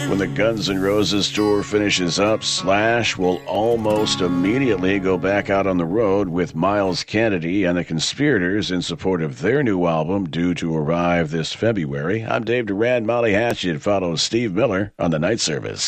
When the Guns N' Roses tour finishes up, Slash will almost immediately go back out on the road with Myles Kennedy and the Conspirators in support of their new album due to arrive this February. I'm Dave Duran. Molly Hatchet follows Steve Miller on the Night Service.